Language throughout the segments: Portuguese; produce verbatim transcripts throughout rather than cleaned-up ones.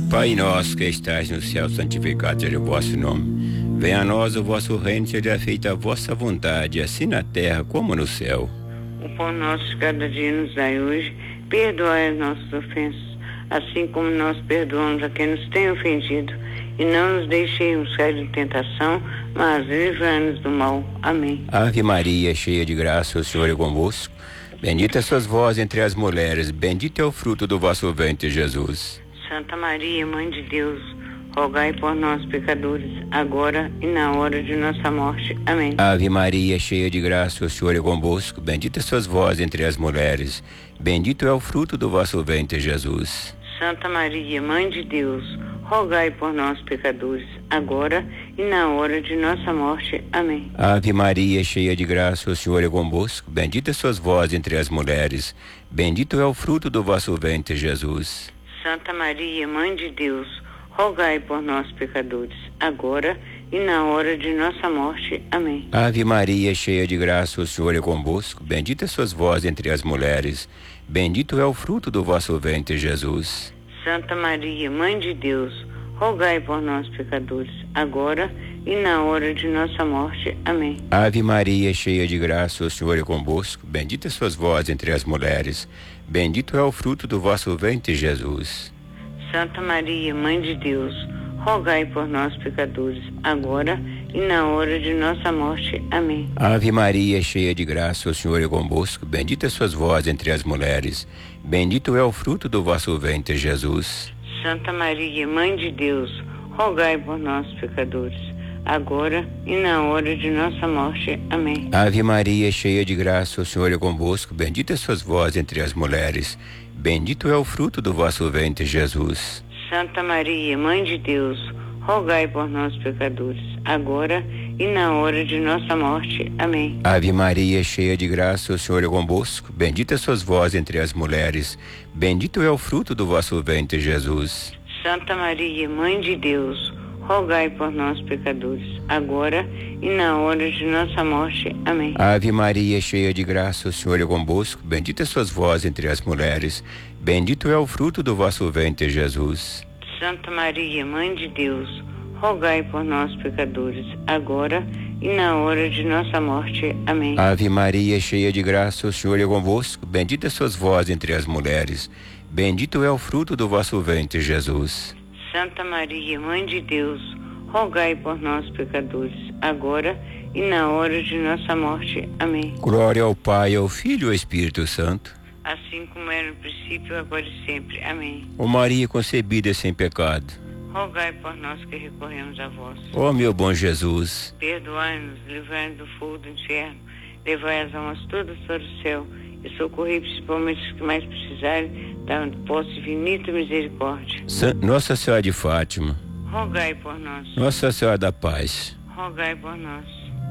Pai nosso que estais no céu, santificado seja o vosso nome. Venha a nós o vosso reino, seja feita a vossa vontade, assim na terra como no céu. O pão nosso de cada dia nos dai hoje, perdoai as nossas ofensas, assim como nós perdoamos a quem nos tem ofendido. E não nos deixemos cair em tentação, mas livrai-nos do mal. Amém. Ave Maria, cheia de graça, o Senhor é convosco. Bendita sois vós entre as mulheres, bendito é o fruto do vosso ventre, Jesus. Santa Maria, Mãe de Deus, rogai por nós, pecadores, agora e na hora de nossa morte. Amém. Ave Maria, cheia de graça, o Senhor é convosco. Bendita sois vós entre as mulheres, bendito é o fruto do vosso ventre, Jesus. Santa Maria, Mãe de Deus, rogai por nós, pecadores, agora e na hora de nossa morte. Amém. Ave Maria, cheia de graça, o Senhor é convosco. Bendita sois vós entre as mulheres, bendito é o fruto do vosso ventre, Jesus. Santa Maria, Mãe de Deus, rogai por nós, pecadores, agora e na hora de nossa morte. Amém. Ave Maria, cheia de graça, o Senhor é convosco. Bendita sois vós entre as mulheres, bendito é o fruto do vosso ventre, Jesus. Santa Maria, Mãe de Deus, rogai por nós, pecadores, agora e na hora de nossa morte. Amém. Ave Maria, cheia de graça, o Senhor é convosco. Bendita sois vós entre as mulheres, bendito é o fruto do vosso ventre, Jesus. Santa Maria, Mãe de Deus, rogai por nós, pecadores, agora e na hora de nossa morte. Amém. Ave Maria, cheia de graça, o Senhor é convosco. Bendita sois vós entre as mulheres, bendito é o fruto do vosso ventre, Jesus. Santa Maria, Mãe de Deus, rogai por nós, pecadores, agora e na hora de nossa morte. Amém. Ave Maria, cheia de graça, o Senhor é convosco. Bendita sois vós entre as mulheres, bendito é o fruto do vosso ventre, Jesus. Santa Maria, Mãe de Deus, rogai por nós, pecadores, agora e na hora de nossa morte. Amém. Ave Maria, cheia de graça, o Senhor é convosco. Bendita sois vós entre as mulheres, bendito é o fruto do vosso ventre, Jesus. Santa Maria, Mãe de Deus, rogai por nós, pecadores, agora e na hora de nossa morte. Amém. Ave Maria, cheia de graça, o Senhor é convosco. Bendita sois vós entre as mulheres, bendito é o fruto do vosso ventre, Jesus. Santa Maria, Mãe de Deus, rogai por nós, pecadores, agora e na hora de nossa morte. Amém. Ave Maria, cheia de graça, o Senhor é convosco. Bendita sois vós entre as mulheres, bendito é o fruto do vosso ventre, Jesus. Santa Maria, Mãe de Deus, rogai por nós, pecadores, agora e na hora de nossa morte. Amém. Glória ao Pai, ao Filho e ao Espírito Santo, assim como era no princípio, agora e sempre. Amém. Ó Maria concebida sem pecado, rogai por nós que recorremos a vós. ó meu bom Jesus, Perdoai-nos, livrai-nos do fogo do inferno, levai as almas todas para o céu e socorrei principalmente os que mais precisarem da vossa infinita misericórdia. San- Nossa Senhora de Fátima, Rogai por nós. Nossa Senhora da Paz. Rogai por nós.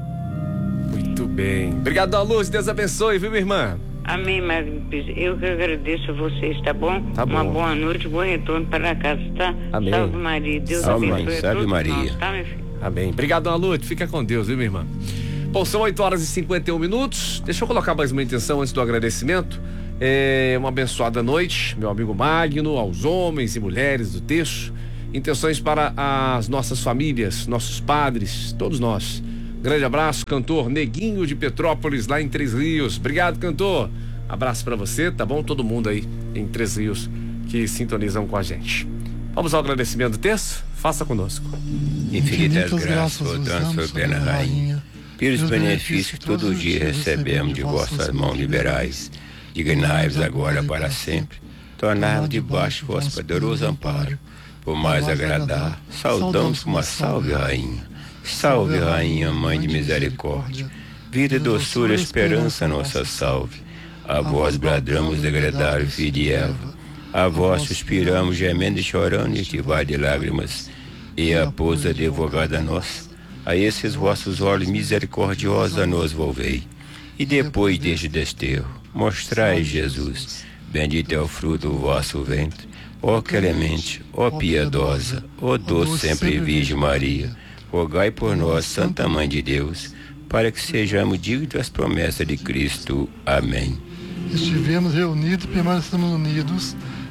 Muito bem. Obrigado, Dona Luz. Deus abençoe, viu, minha irmã? Amém, Magno Pires. Eu que agradeço a vocês, tá bom? Tá bom. Uma boa noite, bom retorno para casa, tá? Amém. Salve Maria. Deus Salve, abençoe mãe. a Salve, todos Maria. nós, tá, meu filho? Amém. Obrigado, Dona Luz. Fica com Deus, viu, minha irmã? Bom, são oito horas e cinquenta e um minutos. Deixa eu colocar mais uma intenção antes do agradecimento. É uma abençoada noite, meu amigo Magno, aos homens e mulheres do texto. Intenções para as nossas famílias, nossos padres, todos nós. Grande abraço, cantor Neguinho de Petrópolis, lá em Três Rios. Obrigado, cantor. Abraço para você, tá bom? Todo mundo aí em Três Rios que sintonizam com a gente. Vamos ao agradecimento do texto? Faça conosco. Infinitas graças, ó Transfer Plena Rainha, pelos benefícios que todo dia recebemos de vossas mãos liberais, dignai-vos agora para sempre, tornar debaixo vosso poderoso amparo, por mais agradar, saudamos com uma salve, Rainha. Salve, Rainha, Mãe de Misericórdia, vida, doçura, esperança, nossa salve. A vós bradamos, degradar, filho de Eva, a vós suspiramos, gemendo e chorando, e ativar de lágrimas, e a pousa advogada nossa, a esses vossos olhos misericordiosos nos volvei, e depois deste desterro, mostrai Jesus, bendito é o fruto do vosso ventre, ó clemente, ó piedosa, ó doce sempre Virgem Maria, rogai por nós, Santa Mãe de Deus, para que sejamos dignos das promessas de Cristo. Amém. Estivemos reunidos e permanecemos unidos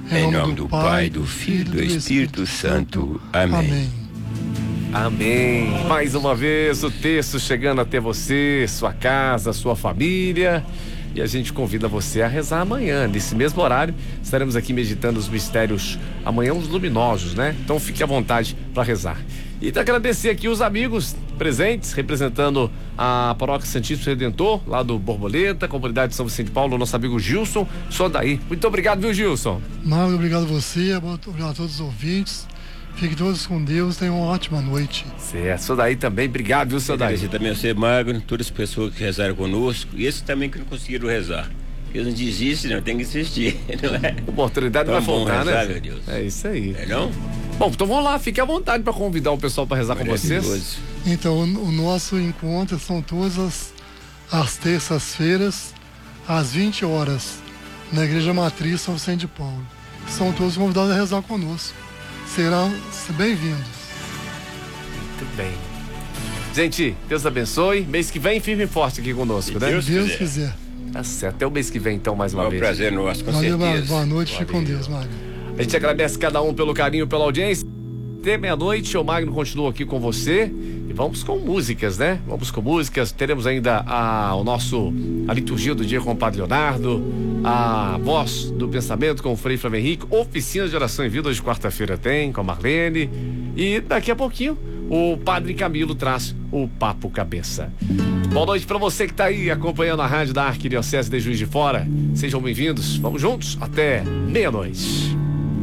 Em nome do Pai, do Filho e do Espírito Santo. Amém. Amém. Mais uma vez o texto chegando até você, sua casa, sua família. E a gente convida você a rezar amanhã, nesse mesmo horário. Estaremos aqui meditando os mistérios, amanhã os luminosos, né? Então fique à vontade para rezar. E agradecer aqui os amigos presentes, representando a Paróquia Santíssimo Redentor, lá do Borboleta, Comunidade de São Vicente de Paulo, nosso amigo Gilson Sodaí. Muito obrigado, viu, Gilson? Mário, obrigado a você, obrigado a todos os ouvintes. Fiquem todos com Deus, tenham uma ótima noite. Certo, Sodaí também, obrigado, viu, Sodaí? Agradecer também a você, Magno, todas as pessoas que rezaram conosco, e esses também que não conseguiram rezar. Eles não desistem, não, tem que insistir, não é? A oportunidade vai faltar, rezar, né? meu Deus. É isso aí. É não? Bom, então vamos lá, fique à vontade para convidar o pessoal para rezar com vocês. Então, o, o nosso encontro são todas as, as terças-feiras, às vinte horas, na Igreja Matriz São Vicente de Paulo. São todos convidados a rezar conosco. Serão bem-vindos. Muito bem. Gente, Deus abençoe. Mês que vem, firme e forte aqui conosco, né? Deus, Deus quiser. Tá certo. Até o mês que vem, então, mais uma é um vez. É um prazer nosso, com Valeu, certeza. Boa noite, fique com Deus, Mário. A gente agradece cada um pelo carinho, pela audiência. Até meia-noite, o Magno continua aqui com você. E vamos com músicas, né? Vamos com músicas. Teremos ainda a, o nosso, a liturgia do dia com o Padre Leonardo, a voz do pensamento com o Frei Flávio Henrique, oficina de oração em vida, hoje quarta-feira tem, com a Marlene. E daqui a pouquinho, o Padre Camilo traz o Papo Cabeça. Boa noite para você que está aí acompanhando a rádio da Arquidiocese de Juiz de Fora. Sejam bem-vindos. Vamos juntos até meia-noite.